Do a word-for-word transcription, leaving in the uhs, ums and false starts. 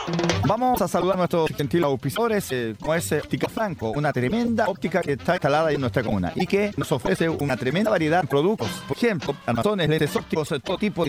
Vamos a saludar a nuestros gentiles auspiciadores, eh, como es eh, Óptica Franco, una tremenda óptica que está instalada en nuestra comuna y que nos ofrece una tremenda variedad de productos. Por ejemplo, armazones, lentes ópticos, todo tipo de